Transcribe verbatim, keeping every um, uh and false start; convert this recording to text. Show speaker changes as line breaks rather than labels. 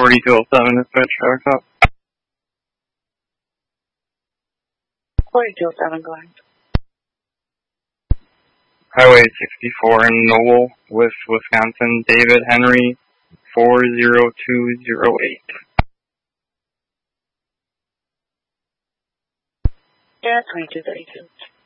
forty-two oh seven, dispatch, traffic stop.
forty-two oh seven, go ahead.
Highway sixty-four in Noble, West Wisconsin, David Henry, four zero two zero eight.
Yeah, twenty-two thirty-two.